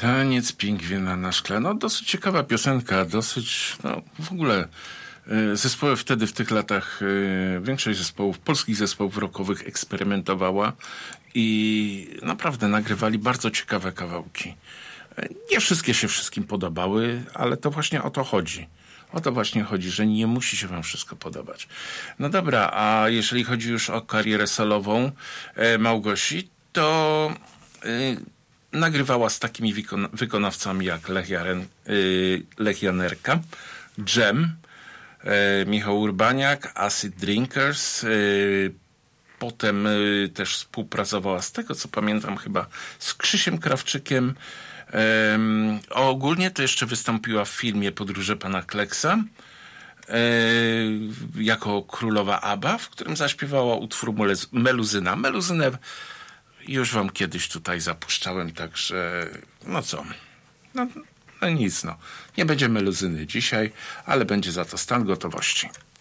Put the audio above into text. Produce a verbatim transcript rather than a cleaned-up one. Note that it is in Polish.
Taniec pingwina na szkle. No dosyć ciekawa piosenka, dosyć, no w ogóle y, zespoły wtedy w tych latach, y, większość zespołów, polskich zespołów rockowych eksperymentowała i naprawdę nagrywali bardzo ciekawe kawałki. Nie wszystkie się wszystkim podobały, ale to właśnie o to chodzi. O to właśnie chodzi, że nie musi się wam wszystko podobać. No dobra, a jeżeli chodzi już o karierę solową e, Małgosi, to e, nagrywała z takimi wykona- wykonawcami jak Lech, Jaren, e, Lech Janerka, Dżem, e, Michał Urbaniak, Acid Drinkers. E, potem e, też współpracowała, z tego co pamiętam, chyba z Krzysiem Krawczykiem. Um, ogólnie to jeszcze wystąpiła w filmie Podróże pana Kleksa e, jako królowa Abba, w którym zaśpiewała utwór Meluzyna. Meluzynę już wam kiedyś tutaj zapuszczałem, także no co, no, no nic, no. Nie będzie meluzyny dzisiaj, ale będzie za to stan gotowości.